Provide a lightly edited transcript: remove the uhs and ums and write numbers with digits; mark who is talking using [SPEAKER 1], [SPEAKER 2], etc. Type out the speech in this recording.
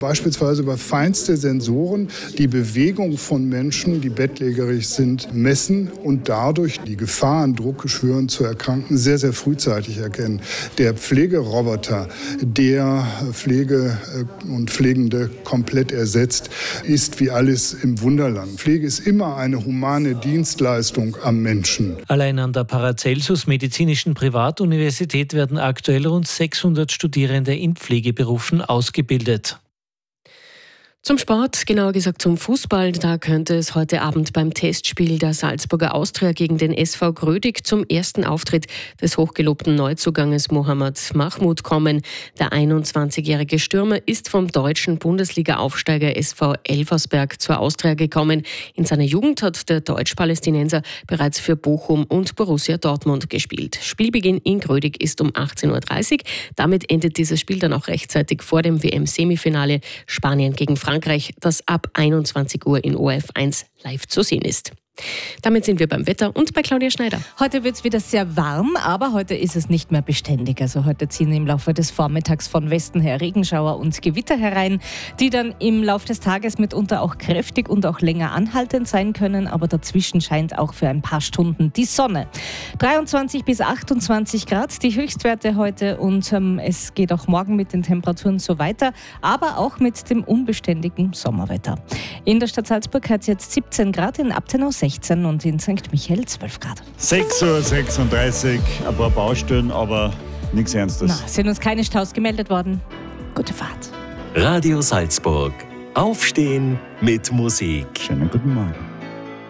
[SPEAKER 1] Beispielsweise über feinste Sensoren die Bewegung von Menschen, die bettlägerig sind, messen und dadurch die Gefahr, an Druckgeschwüren zu erkranken, sehr, sehr frühzeitig erkennen. Der Pflegeroboter, der Pflege und Pflegende komplett ersetzt, ist wie alles im Wunderland. Pflege ist immer eine humane Dienstleistung am Menschen.
[SPEAKER 2] Allein an der Paracelsus Medizinischen Privatuniversität werden aktuell rund 600 Studierende in Pflegeberufen ausgebildet.
[SPEAKER 3] Zum Sport, genauer gesagt zum Fußball, da könnte es heute Abend beim Testspiel der Salzburger Austria gegen den SV Grödig zum ersten Auftritt des hochgelobten Neuzuganges Mohamed Mahmoud kommen. Der 21-jährige Stürmer ist vom deutschen Bundesliga-Aufsteiger SV Elversberg zur Austria gekommen. In seiner Jugend hat der Deutsch-Palästinenser bereits für Bochum und Borussia Dortmund gespielt. Spielbeginn in Grödig ist um 18:30 Uhr. Damit endet dieses Spiel dann auch rechtzeitig vor dem WM-Semifinale Spanien gegen Frankreich, das ab 21 Uhr in ORF 1 live zu sehen ist. Damit sind wir beim Wetter und bei Claudia Schneider.
[SPEAKER 4] Heute wird es wieder sehr warm, aber heute ist es nicht mehr beständig. Also heute ziehen im Laufe des Vormittags von Westen her Regenschauer und Gewitter herein, die dann im Laufe des Tages mitunter auch kräftig und auch länger anhaltend sein können. Aber dazwischen scheint auch für ein paar Stunden die Sonne. 23 bis 28 Grad die Höchstwerte heute und es geht auch morgen mit den Temperaturen so weiter, aber auch mit dem unbeständigen Sommerwetter. In der Stadt Salzburg hat es jetzt 17 Grad, in Abtenau 16 und in St. Michael 12 Grad.
[SPEAKER 5] 6:36 Uhr, ein paar Baustellen, aber nichts Ernstes.
[SPEAKER 4] Sind uns keine Staus gemeldet worden. Gute Fahrt.
[SPEAKER 6] Radio Salzburg. Aufstehen mit Musik.
[SPEAKER 5] Schönen guten Morgen.